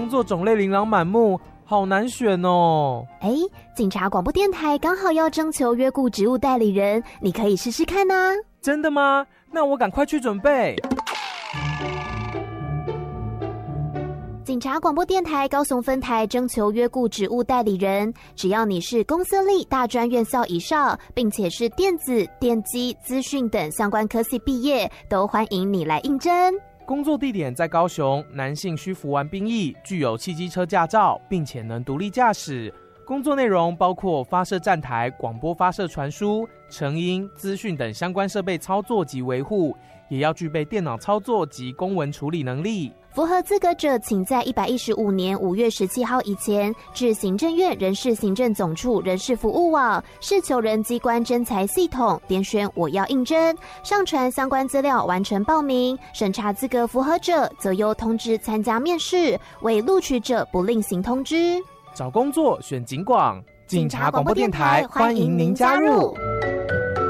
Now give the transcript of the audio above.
工作种类琳琅满目，好难选哦。 警察广播电台刚好要征求约雇职务代理人，你可以试试看啊。 真的吗？那我赶快去准备。 警察广播电台高雄分台征求约雇职务代理人，只要你是公私立大专院校以上，并且是电子、电机、资讯等相关科系毕业，都欢迎你来应征。 工作地点在高雄，男性需服完兵役，具有汽机车驾照，并且能独立驾驶。工作内容包括发射站台、广播发射传输、成音、资讯等相关设备操作及维护，也要具备电脑操作及公文处理能力。 符合资格者，请在115年5月17号以前至行政院人事行政总处人事服务网视求人机关征才系统点选我要应征，上传相关资料完成报名，审查资格符合者则由通知参加面试，未录取者不另行通知。 找工作选警广，警察广播电台欢迎您加入。